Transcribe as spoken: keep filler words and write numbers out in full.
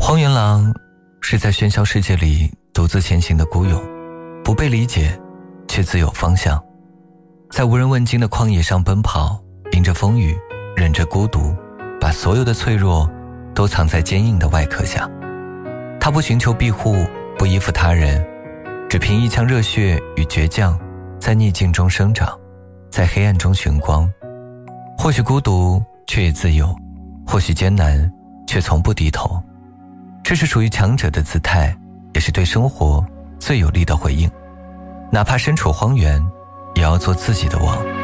荒原狼是在喧嚣世界里独自前行的孤勇，不被理解却自有方向，在无人问津的旷野上奔跑，迎着风雨，忍着孤独，把所有的脆弱都藏在坚硬的外壳下。他不寻求庇护，不依附他人，只凭一腔热血与倔强，在逆境中生长，在黑暗中寻光。或许孤独，却也自由；或许艰难，却从不低头。这是属于强者的姿态，也是对生活最有力的回应。哪怕身处荒原，也要做自己的王。